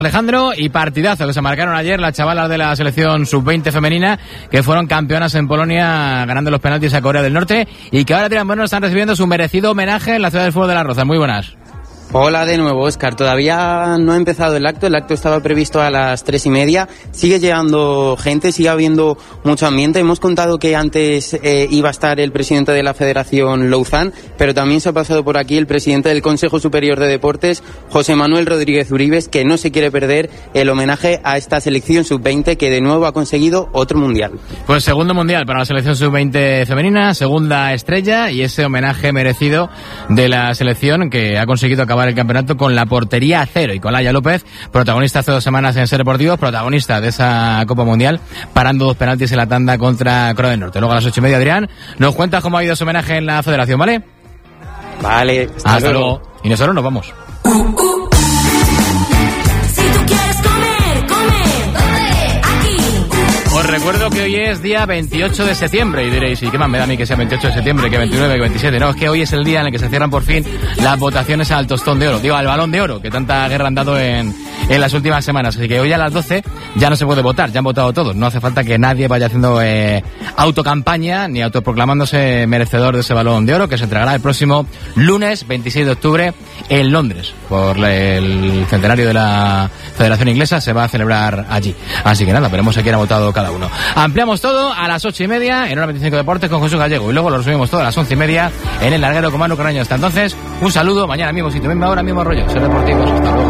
Alejandro, y partidazo que se marcaron ayer las chavalas de la selección sub-20 femenina, que fueron campeonas en Polonia ganando los penaltis a Corea del Norte, y que ahora están recibiendo su merecido homenaje en la ciudad del fútbol de Las Rozas. Muy buenas. Hola de nuevo, Óscar. Todavía no ha empezado el acto estaba previsto a las 3:30, sigue llegando gente, sigue habiendo mucho ambiente. Hemos contado que antes iba a estar el presidente de la Federación Louzán, pero también se ha pasado por aquí el presidente del Consejo Superior de Deportes, José Manuel Rodríguez Uribes, que no se quiere perder el homenaje a esta selección sub-20 que de nuevo ha conseguido otro mundial. Pues segundo mundial para la selección sub-20 femenina, segunda estrella, y ese homenaje merecido de la selección que ha conseguido acabar el campeonato con la portería a cero, y con Laia López, protagonista hace 2 semanas en Ser Deportivo, protagonista de esa Copa Mundial, parando 2 penaltis en la tanda contra Corea del Norte. Luego a las 8:30, Adrián, nos cuentas cómo ha ido ese homenaje en la Federación, ¿vale? Vale, hasta luego. Y nosotros nos vamos. Os recuerdo que hoy es día 28 de septiembre y diréis, ¿y qué más me da a mí que sea 28 de septiembre, que 29, que 27? No, es que hoy es el día en el que se cierran por fin las votaciones al Tostón de Oro, digo, al Balón de Oro, que tanta guerra han dado en las últimas semanas. Así que hoy a las 12 ya no se puede votar, ya han votado todos. No hace falta que nadie vaya haciendo autocampaña ni autoproclamándose merecedor de ese Balón de Oro, que se entregará el próximo lunes 26 de octubre en Londres. Por el centenario de la Federación Inglesa se va a celebrar allí. Así que nada, veremos a quién ha votado cada uno. Ampliamos todo a las 8:30 en Hora 25 Deportes con Jesús Gallego, y luego lo resumimos todo a las 11:30 en El Larguero con Manu Carreño. Hasta entonces, un saludo, mañana mismo sitio, misma hora, mismo rollo. Ser Deportivos, hasta luego.